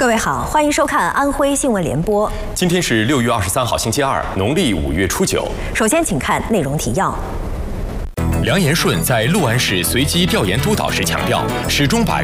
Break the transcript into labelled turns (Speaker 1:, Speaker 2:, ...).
Speaker 1: 各位好，欢迎收看安徽新闻联播。
Speaker 2: 今天是6月23号，星期二，农历5月初9。
Speaker 1: 首先，请看内容提要。
Speaker 2: 梁延顺在六安市随机调研督导时强调，始终把